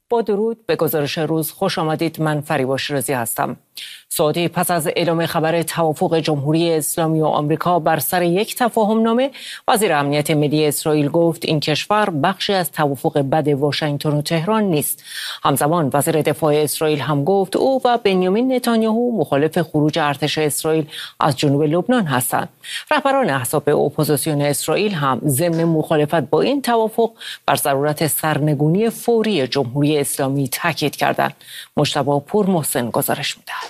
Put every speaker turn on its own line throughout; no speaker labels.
با درود به گزارش روز خوش آمدید. من فریبا شیرازی هستم. ساعتی پس از اعلام خبر توافق جمهوری اسلامی و آمریکا بر سر یک تفاهم نامه، وزیر امنیت ملی اسرائیل گفت این کشور بخشی از توافق بد واشنگتن و تهران نیست. همزمان وزیر دفاع اسرائیل هم گفت او و بنیامین نتانیاهو مخالف خروج ارتش اسرائیل از جنوب لبنان هستند. رهبران احزاب اپوزیسیون اسرائیل هم ضمن مخالفت با این توافق بر ضرورت سرنگونی فوری جمهوری اسلامی تاکید کردند. مجتبی پورمحسن گزارش می‌دهد.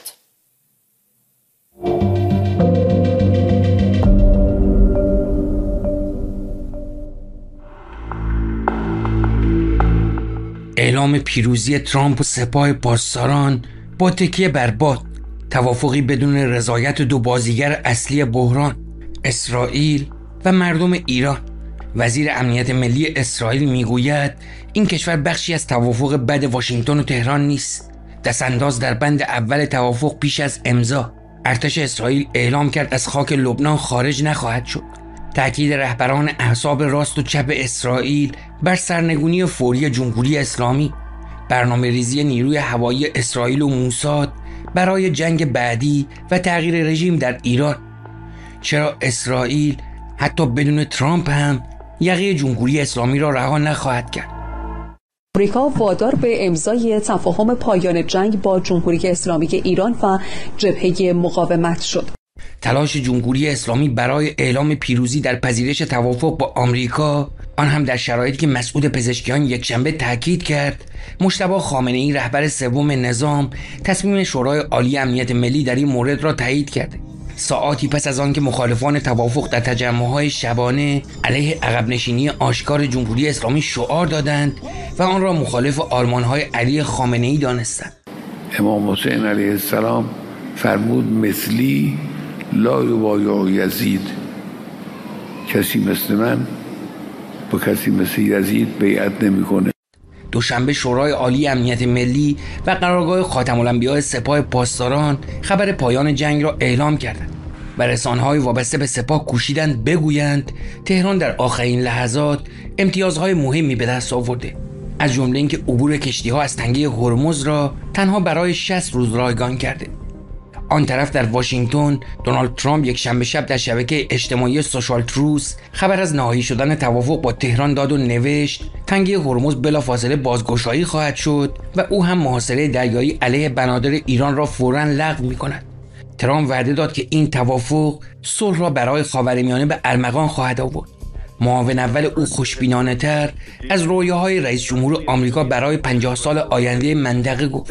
اعلام پیروزی ترامپ و سپاه پاسداران با تکیه بر باد، توافقی بدون رضایت دو بازیگر اصلی بحران، اسرائیل و مردم ایران. وزیر امنیت ملی اسرائیل میگوید این کشور بخشی از توافق بد واشنگتن و تهران نیست. دستانداز در بند اول توافق پیش از امضا، ارتش اسرائیل اعلام کرد از خاک لبنان خارج نخواهد شد. تأکید رهبران احزاب راست و چپ اسرائیل بر سرنگونی فوری جمهوری اسلامی، برنامه ریزی نیروی هوایی اسرائیل و موساد برای جنگ بعدی و تغییر رژیم در ایران. چرا اسرائیل حتی بدون ترامپ هم یقه جمهوری اسلامی را رها نخواهد کرد؟
آمریکا وادار به امضای تفاهم پایان جنگ با جمهوری اسلامی ایران و جبهه مقاومت شد.
تلاش جمهوری اسلامی برای اعلام پیروزی در پذیرش توافق با آمریکا، آن هم در شرایطی که مسعود پزشکیان یکشنبه تاکید کرد مجتبی خامنه‌ای رهبر سوم نظام تصمیم شورای عالی امنیت ملی در این مورد را تایید کرد. ساعاتی پس از آنکه مخالفان توافق در تجمع‌های شبانه علیه عقب نشینی آشکار جمهوری اسلامی شعار دادند و آن را مخالف آرمان‌های علی خامنه‌ای دانستند.
امام حسین علیه السلام فرمود مثلی لا یبایع یزید، کسی مثل من با کسی مثل یزید بیعت نمی‌کنه.
دوشنبه شورای عالی امنیت ملی و قرارگاه خاتم الانبیاء سپاه پاسداران خبر پایان جنگ را اعلام کردند و رسانه‌های وابسته به سپاه کوشیدند بگویند تهران در آخرین لحظات امتیازهای مهمی به دست آورده، از جمله اینکه عبور کشتی‌ها از تنگه هرمز را تنها برای 60 روز رایگان کرده. آن طرف در واشنگتن، دونالد ترامپ یک شنبه شب در شبکه اجتماعی سوشال تروث خبر از نهایی شدن توافق با تهران داد و نوشت تنگه هرمز بلافاصله بازگشایی خواهد شد و او هم محاصره دریایی علیه بنادر ایران را فوراً لغو می‌کند. ترامپ وعده داد که این توافق صلح را برای خاورمیانه به ارمغان خواهد آورد. معاون اول او خوشبینانه‌تر از رویاهای رئیس جمهور آمریکا برای 50 سال آینده منطقه گفت.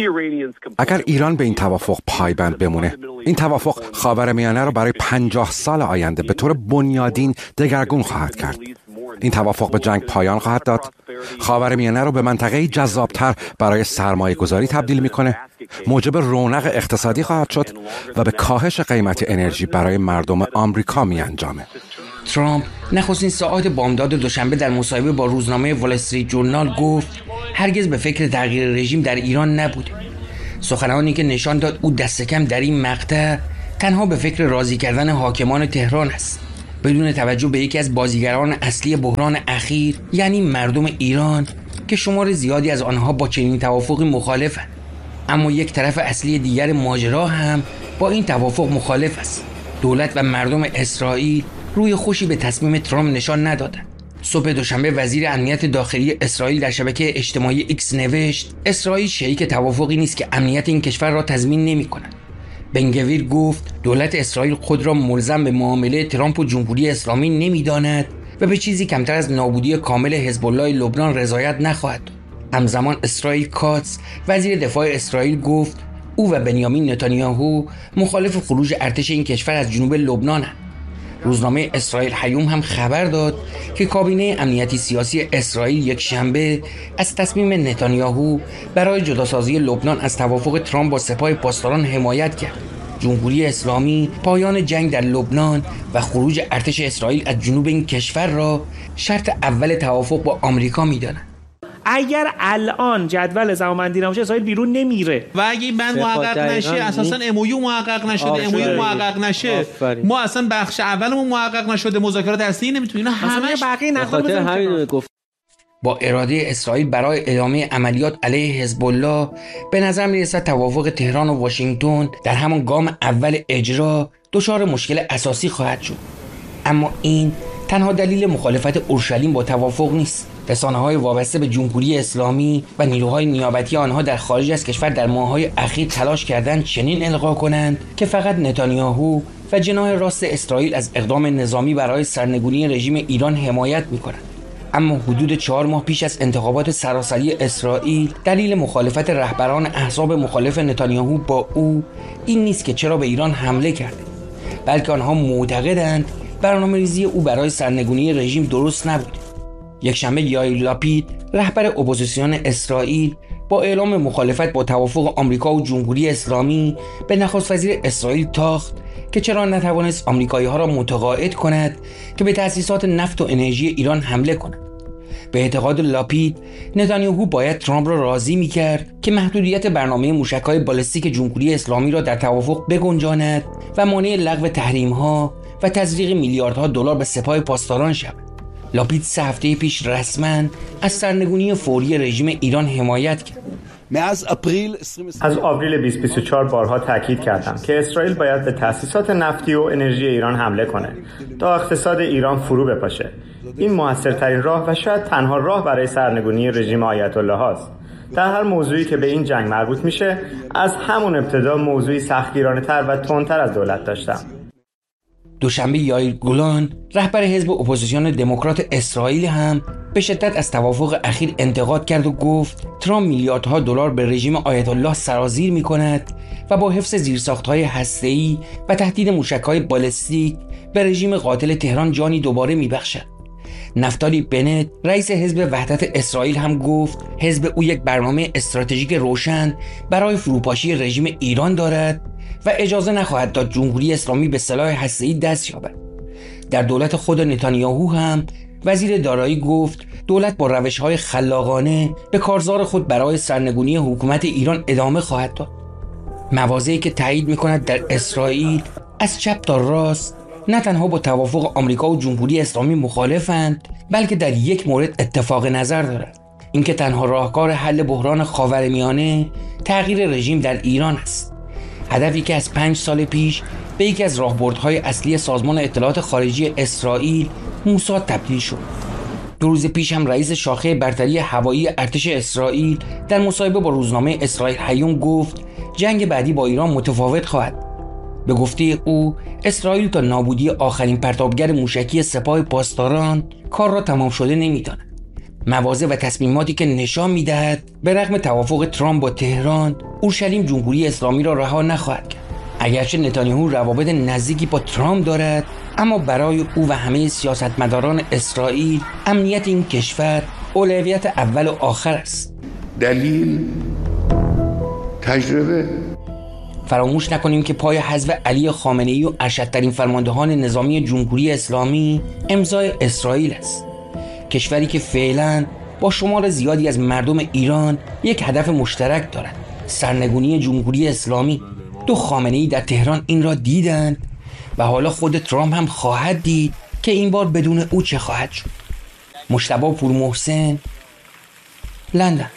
اگر ایران به این توافق پایبند بمونه، این توافق خاورمیانه را برای 50 سال آینده به طور بنیادین دگرگون خواهد کرد. این توافق به جنگ پایان خواهد داد، خاورمیانه را به منطقه‌ای جذابتر برای سرمایه گذاری تبدیل میکنه، موجب رونق اقتصادی خواهد شد و به کاهش قیمت انرژی برای مردم آمریکا میانجامه.
ترامپ نخستین ساعات بامداد دوشنبه در مصاحبه با روزنامه وال استریت جورنال گفت هرگز به فکر تغییر رژیم در ایران نبوده. سخنانی که نشان داد او دست کم در این مقطع تنها به فکر راضی کردن حاکمان تهران است، بدون توجه به یکی از بازیگران اصلی بحران اخیر، یعنی مردم ایران که شمار زیادی از آنها با چنین توافقی مخالفند. اما یک طرف اصلی دیگر ماجرا هم با این توافق مخالف است. دولت و مردم اسرائیل روی خوشی به تصمیم ترامپ نشان ندادند. صبح دوشنبه وزیر امنیت داخلی اسرائیل در شبکه اجتماعی ایکس نوشت اسرائیل شریک توافقی نیست که امنیت این کشور را تضمین نمی‌کند. بنگویر گفت دولت اسرائیل خود را ملزم به معامله ترامپ و جمهوری اسلامی نمی‌داند و به چیزی کمتر از نابودی کامل حزب الله لبنان رضایت نخواهد داد. همزمان اسرائیل کاتس وزیر دفاع اسرائیل گفت او و بنیامین نتانیاهو مخالف خروج ارتش این کشور از جنوب لبنانند. روزنامه اسرائیل هیوم هم خبر داد که کابینه امنیتی سیاسی اسرائیل یک شنبه از تصمیم نتانیاهو برای جداسازی لبنان از توافق ترامپ با سپاه پاسداران حمایت کرد. جمهوری اسلامی پایان جنگ در لبنان و خروج ارتش اسرائیل از جنوب این کشور را شرط اول توافق با آمریکا می‌داند.
اگر الان جدول زمانبندی نباشه اسرائیل بیرون نمیره
و اگه بند محقق نشه اساسا امویو محقق نشده، امویو محقق نشه ما اصلا بخش اولمون محقق نشده، مذاکرات اصلی نمیتونیم، اینا همش
بقیه نقض.
با اراده اسرائیل برای ادامه عملیات علیه حزب الله به نظر می‌رسد توافق تهران و واشنگتن در همان گام اول اجرا دچار مشکل اساسی خواهد شد. اما این تنها دلیل مخالفت اورشلیم با توافق نیست. رسانه‌های وابسته به جمهوری اسلامی و نیروهای نیابتی آنها در خارج از کشور در ماه‌های اخیر تلاش کردند چنین القا کنند که فقط نتانیاهو و جناح راست اسرائیل از اقدام نظامی برای سرنگونی رژیم ایران حمایت می‌کنند. اما حدود 4 ماه پیش از انتخابات سراسری اسرائیل دلیل مخالفت رهبران احزاب مخالف نتانیاهو با او این نیست که چرا به ایران حمله کرده، بلکه آنها معتقدند برنامه‌ریزی او برای سرنگونی رژیم درست نبود. یکشنبه یائیر لاپید رهبر اپوزیسیون اسرائیل با اعلام مخالفت با توافق آمریکا و جمهوری اسلامی به نخست وزیر اسرائیل تاخت که چرا نتوانست آمریکایی‌ها را متقاعد کند که به تأسیسات نفت و انرژی ایران حمله کند. به اعتقاد لاپید نتانیاهو باید ترامپ را راضی می‌کرد که محدودیت برنامه موشک‌های بالستیک جمهوری اسلامی را در توافق بگنجاند و مانع لغو تحریم‌ها و تزریق میلیاردها دلار به سپاه پاسداران شود. لاپید 3 هفته پیش رسما از سرنگونی فوری رژیم ایران حمایت کرد.
از آوریل 2024 بارها تاکید کردم که اسرائیل باید به تأسیسات نفتی و انرژی ایران حمله کنه تا اقتصاد ایران فرو بپاشه. این موثرترین راه و شاید تنها راه برای سرنگونی رژیم آیت الله هاست. در هر موضوعی که به این جنگ مربوط میشه، از همون ابتدا موضوعی سختگیرانه‌تر و تندتر از دولت داشتم.
دوشنبه یائیر گولان رهبر حزب اپوزیسیون دموکرات اسرائیل هم به شدت از توافق اخیر انتقاد کرد و گفت ترامپ میلیاردها دلار به رژیم آیت الله سرازیر می‌کند و با حفظ زیرساخت‌های هسته‌ای و تهدید موشک‌های بالستیک به رژیم قاتل تهران جانی دوباره می‌بخشد. نفتالی بنت رئیس حزب وحدت اسرائیل هم گفت حزب او یک برنامه استراتژیک روشن برای فروپاشی رژیم ایران دارد و اجازه نخواهد داد جمهوری اسلامی به سلاح هسته‌ای دست یابد. در دولت خود نتانیاهو هم وزیر دارایی گفت دولت با روش‌های خلاقانه به کارزار خود برای سرنگونی حکومت ایران ادامه خواهد داد. مواضعی که تایید می‌کند در اسرائیل از چپ تا راست نه تنها با توافق آمریکا و جمهوری اسلامی مخالفند، بلکه در یک مورد اتفاق نظر دارد، اینکه تنها راهکار حل بحران خاورمیانه تغییر رژیم در ایران است. هدفی که از 5 سال پیش به یکی از راهبردهای اصلی سازمان اطلاعات خارجی اسرائیل موساد تبدیل شد. 2 روز پیش هم رئیس شاخه برتری هوایی ارتش اسرائیل در مصاحبه با روزنامه اسرائیل هیوم گفت جنگ بعدی با ایران متفاوت خواهد. به گفته او اسرائیل تا نابودی آخرین پرتابگر موشکی سپاه پاسداران کار را تمام شده نمی‌داند. مواضع و تصمیماتی که نشان می‌دهد به رغم توافق ترامپ با تهران، اورشلیم جمهوری اسلامی را رها نخواهد کرد. اگرچه نتانیاهو روابط نزدیکی با ترامپ دارد، اما برای او و همه سیاستمداران اسرائیل امنیت این کشور اولویت اول و آخر است.
دلیل تجربه.
فراموش نکنیم که پای حذف علی خامنه‌ای و ارشدترین فرماندهان نظامی جمهوری اسلامی امضای اسرائیل است. کشوری که فعلا با شمار زیادی از مردم ایران یک هدف مشترک دارد: سرنگونی جمهوری اسلامی. 2 خامنه‌ای در تهران این را دیدند و حالا خود ترامپ هم خواهد دید که این بار بدون او چه خواهد شد. مجتبی پورمحسن، لندن.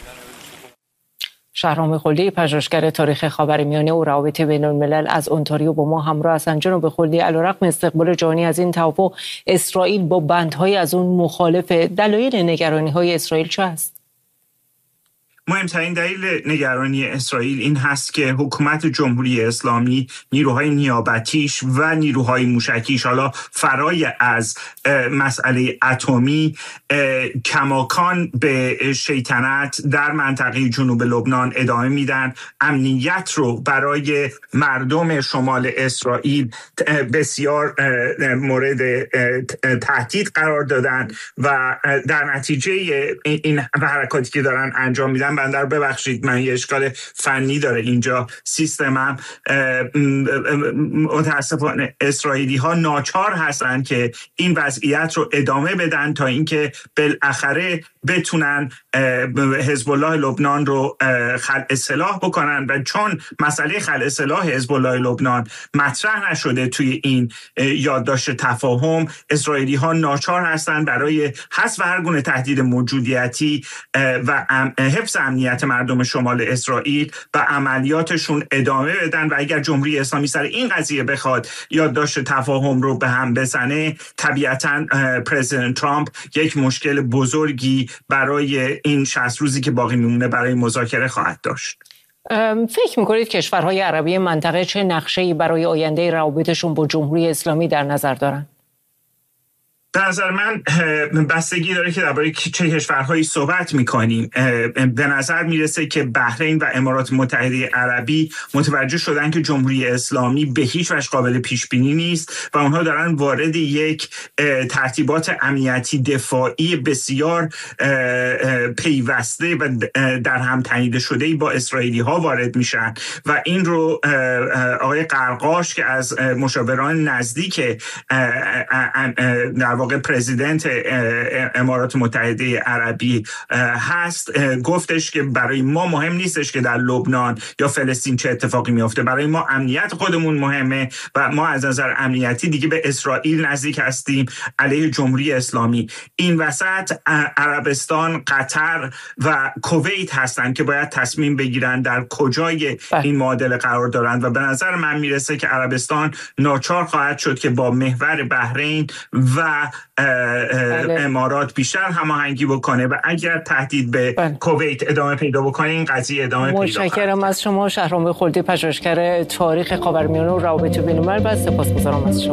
شهرام خلدی، پژوهشگر تاریخ خاورمیانه و روابط بین‌الملل از اونتاریو با ما همراه هستند. جناب خلدی، علیرغم استقبال جهانی از این توافق، اسرائیل با بندهای از اون مخالف. دلایل نگرانی‌های اسرائیل چه است؟
مهمترین دلیل نگرانی اسرائیل این هست که حکومت جمهوری اسلامی، نیروهای نیابتیش و نیروهای موشکیش، حالا فرای از مسئله اتمی، کماکان به شیطنت در منطقه جنوب لبنان ادامه میدن. امنیت رو برای مردم شمال اسرائیل بسیار مورد تهدید قرار دادن و در نتیجه این حرکاتی که دارن انجام میدن، بندر ببخشید من یه اشکال فنی داره اینجا سیستمم، متاسفانه اسرائیلی ها ناچار هستن که این وضعیت رو ادامه بدن تا اینکه بالاخره بتونن حزب الله لبنان رو خلع سلاح بکنن و چون مسئله خلع سلاح حزب الله لبنان مطرح نشده توی این یادداشت تفاهم، اسرائیلی ها ناچار هستن برای حذف هر گونه تهدید موجودیتی و حفظ امنیت مردم شمال اسرائیل و عملیاتشون ادامه بدن و اگر جمهوری اسلامی سر این قضیه بخواد یادداشت تفاهم رو به هم بزنه، طبیعتاً پرزیدنت ترامپ یک مشکل بزرگی برای این 60 روزی که باقی میمونه برای مذاکره خواهد داشت.
فکر میکنید کشورهای عربی منطقه چه نقشه‌ای برای آینده روابطشون با جمهوری اسلامی در نظر دارن؟
به نظر من بستگی داره که درباره چه کشورهایی صحبت میکنیم. به نظر میرسه که بحرین و امارات متحده عربی متوجه شدن که جمهوری اسلامی به هیچ وجه قابل پیش بینی نیست و اونها دارن وارد یک ترتیبات امنیتی دفاعی بسیار پیوسته و در هم تنیده شده با اسرائیلی ها وارد میشن و این رو آقای قرقاش که از مشاوران نزدیک در واقع پرزیدنت امارات متحده عربی هست، گفتش که برای ما مهم نیستش که در لبنان یا فلسطین چه اتفاقی میفته، برای ما امنیت خودمون مهمه و ما از نظر امنیتی دیگه به اسرائیل نزدیک هستیم علیه جمهوری اسلامی. این وسط عربستان، قطر و کویت هستن که باید تصمیم بگیرن در کجای این معادله قرار دارند و به نظر من میرسه که عربستان ناچار خواهد شد که با محور بحرین و امارات بیشتر هماهنگی بکنه و اگر تهدید به کویت ادامه پیدا بکنه این قضیه ادامه پیدا کنه.
متشکرم از شما شهرام خلدی، پژوهشگر تاریخ خاورمیانه و روابط بین‌الملل و سپاسگزارم از شما.